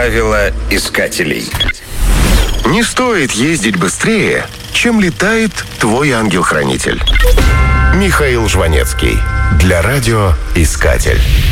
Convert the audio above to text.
Правила искателей. Не стоит ездить быстрее, чем летает твой ангел-хранитель. Михаил Жванецкий. Для радиоискатель.